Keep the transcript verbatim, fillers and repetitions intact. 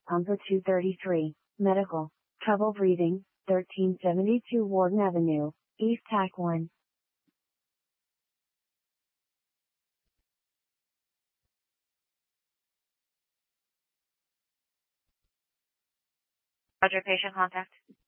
Pumper two thirty-three, Medical, Trouble Breathing, thirteen seventy-two Warden Avenue, East T A C one. Roger, patient contact.